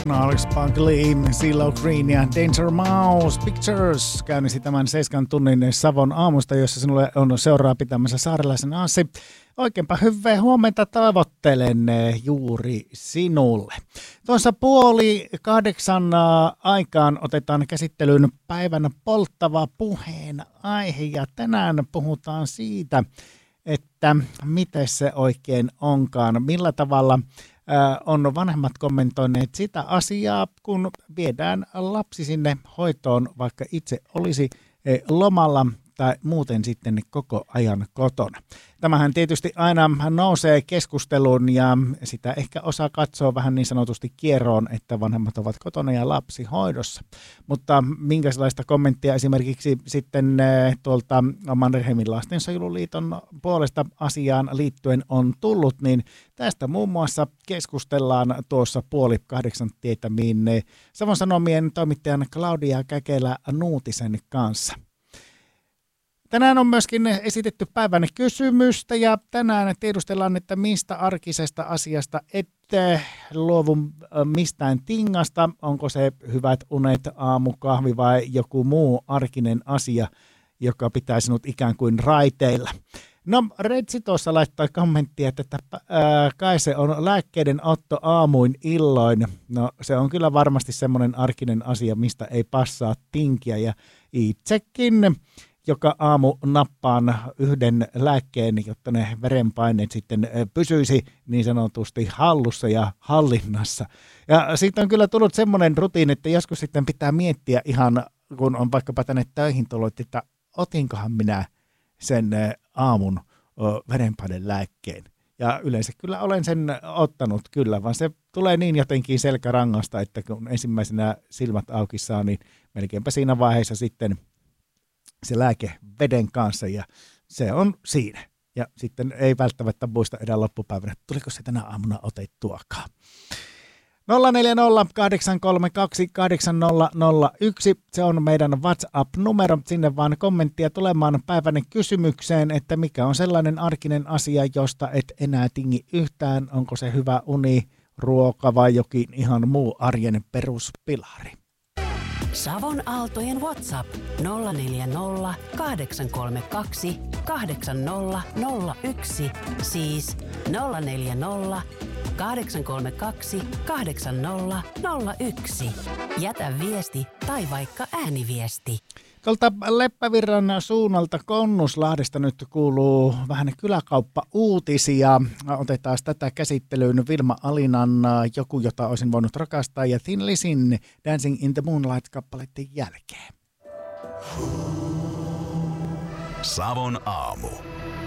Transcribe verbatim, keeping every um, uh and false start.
Gnarls, Sparkly, CeeLo Green ja Danger Mouse Pictures käynnisti tämän seiskan tunnin Savon aamusta, jossa sinulle on seuraa pitämässä Saarelaisen Anssi. Oikeinpä hyvää huomenta tavoittelen juuri sinulle. Tuossa puoli kahdeksan aikaan otetaan käsittelyyn päivän polttava puheen aihe ja tänään puhutaan siitä, että miten se oikein onkaan, millä tavalla on vanhemmat kommentoineet sitä asiaa, kun viedään lapsi sinne hoitoon, vaikka itse olisi lomalla tai muuten sitten koko ajan kotona. Tämähän tietysti aina nousee keskusteluun ja sitä ehkä osaa katsoa vähän niin sanotusti kieroon, että vanhemmat ovat kotona ja lapsi hoidossa. Mutta minkälaista kommenttia esimerkiksi sitten tuolta Mannerheimin lastensuojeluliiton puolesta asiaan liittyen on tullut, niin tästä muun muassa keskustellaan tuossa puoli kahdeksan tietämiin Savon Sanomien toimittajan Claudia Käkelä-Nuutisen kanssa. Tänään on myöskin esitetty päivän kysymystä ja tänään tiedustellaan, että mistä arkisesta asiasta ette luovu mistään tingasta. Onko se hyvät unet, aamukahvi vai joku muu arkinen asia, joka pitää sinut ikään kuin raiteilla. No, Retsi tuossa laittoi kommenttia, että ää, kai se on lääkkeiden otto aamuin illoin. No, se on kyllä varmasti semmoinen arkinen asia, mistä ei passaa tinkiä ja itsekin joka aamu nappaan yhden lääkkeen, jotta ne verenpaineet sitten pysyisi niin sanotusti hallussa ja hallinnassa. Ja siitä on kyllä tullut semmoinen rutiini, että joskus sitten pitää miettiä ihan, kun on vaikkapa tänne töihin tullut, että otinkohan minä sen aamun verenpainelääkkeen. Ja yleensä kyllä olen sen ottanut kyllä, vaan se tulee niin jotenkin selkärangasta, että kun ensimmäisenä silmät auki saa, niin melkeinpä siinä vaiheessa sitten se lääke veden kanssa ja se on siinä. Ja sitten ei välttämättä muista edellä loppupäivänä, että tuliko se tänä aamuna otettuakaan. nolla neljä nolla kahdeksan kolme kaksi kahdeksan nolla nolla yksi, se on meidän WhatsApp-numero. Sinne vaan kommenttia tulemaan päivän kysymykseen, että mikä on sellainen arkinen asia, josta et enää tingi yhtään. Onko se hyvä uni, ruoka vai jokin ihan muu arjen peruspilari. Savon Aaltojen WhatsApp nolla neljä nolla kahdeksan kolme kaksi kahdeksan nolla nolla yksi, siis nolla neljä nolla kahdeksan kolme kaksi kahdeksan nolla nolla yksi. Jätä viesti tai vaikka ääniviesti. Tuolta Leppävirran suunnalta Konnuslahdesta nyt kuuluu vähän kyläkauppa-uutisia. Otetaan tätä käsittelyyn Vilma Alinan Joku, jota olisin voinut rakastaa ja Thin Lizzyn Dancing in the Moonlight-kappaleiden jälkeen. Savon aamu.